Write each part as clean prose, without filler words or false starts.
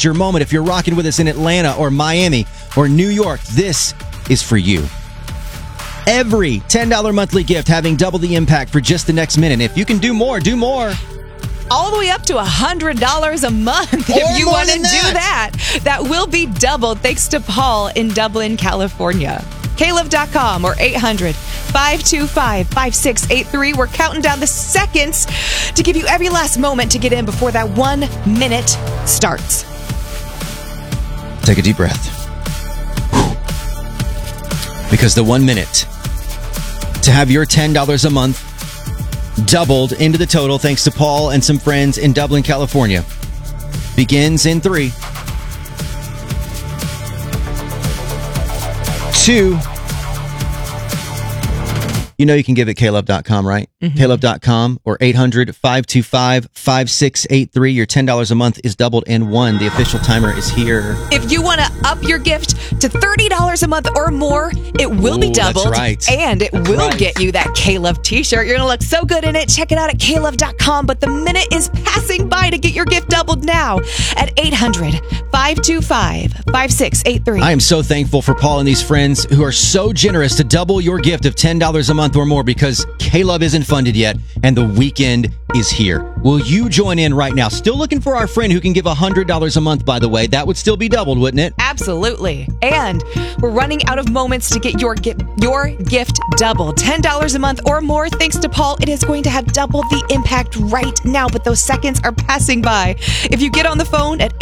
is your moment. If you're rocking with us in Atlanta or Miami or New York, this is for you. Every $10 monthly gift having double the impact for just the next minute. If you can do more, do more. All the way up to $100 a month if you want to do that. That will be doubled thanks to Paul in Dublin, California. KLove.com or 800-525-5683. We're counting down the seconds to give you every last moment to get in before that 1 minute starts. Take a deep breath. Because the 1 minute to have your $10 a month doubled into the total thanks to Paul and some friends in Dublin, California begins in 3, 2. You know you can give at KLove.com, right? Mm-hmm. KLove.com or 800-525-5683. Your $10 a month is doubled in 1. The official timer is here. If you want to up your gift to $30 a month or more, it will be doubled. That's right. And it will get you that K-Love t-shirt. You're going to look so good in it. Check it out at KLove.com. But the minute is passing by to get your gift doubled now at 800-525-5683. I am so thankful for Paul and these friends who are so generous to double your gift of $10 a month or more because K-Love isn't funded yet and the weekend is here. Will you join in right now? Still looking for our friend who can give $100 a month, by the way. That would still be doubled, wouldn't it? Absolutely. And we're running out of moments to get your gift doubled. $10 a month or more. Thanks to Paul, it is going to have double the impact right now, but those seconds are passing by. If you get on the phone at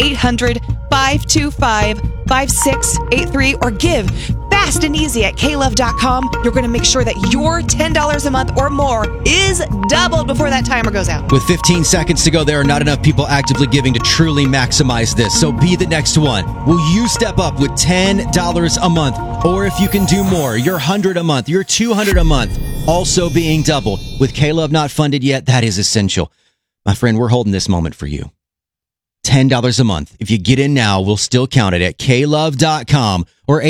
800-525-5683 or give fast and easy at KLove.com, you're going to make sure that your $10 a month or more is doubled before that timer goes out. With 15 seconds to go, there are not enough people actively giving to truly maximize this. So be the next one. Will you step up with $10 a month? Or if you can do more, your $100 a month, your $200 a month, also being doubled. With KLove not funded yet, that is essential. My friend, we're holding this moment for you. $10 a month. If you get in now, we'll still count it at KLove.com or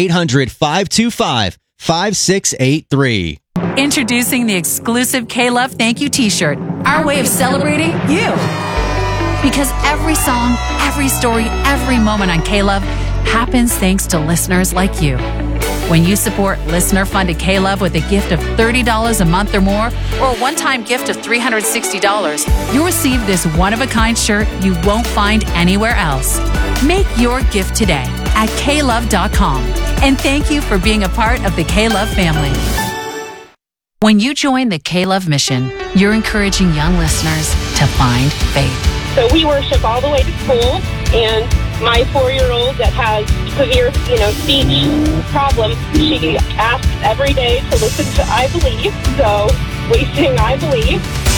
800-525-5683. Introducing the exclusive K-Love Thank You t-shirt, our way of celebrating you. Because every song, every story, every moment on K-Love happens thanks to listeners like you. When you support listener-funded K-Love with a gift of $30 a month or more, or a one-time gift of $360, you'll receive this one-of-a-kind shirt you won't find anywhere else. Make your gift today at KLove.com. And thank you for being a part of the K-Love family. When you join the K-Love mission, you're encouraging young listeners to find faith. So we worship all the way to school, and my 4-year-old that has severe, speech problem, she asks every day to listen to I Believe. So we sing I Believe.